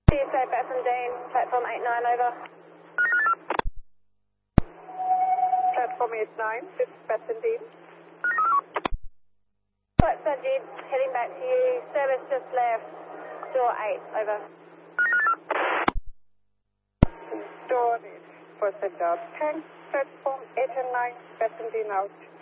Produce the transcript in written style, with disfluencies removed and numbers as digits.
CSA back from Dean, platform 89 over. Platform 89, this is Baton Dean. Flight Sajid, heading back to you. Service just left, door 8, over. Door 8, for set out. Thanks, platform 8 and 9, Baton Dean out.